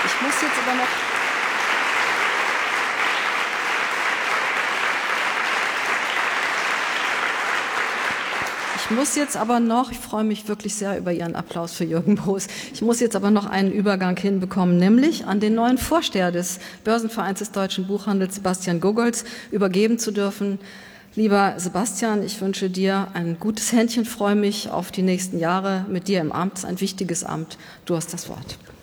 Ich muss jetzt aber noch... Ich freue mich wirklich sehr über Ihren Applaus für Jürgen Boos. Ich muss jetzt aber noch einen Übergang hinbekommen, nämlich an den neuen Vorsteher des Börsenvereins des deutschen Buchhandels, Sebastian Gogolz, übergeben zu dürfen. Lieber Sebastian, ich wünsche dir ein gutes Händchen, freue mich auf die nächsten Jahre mit dir im Amt. Es ist ein wichtiges Amt. Du hast das Wort.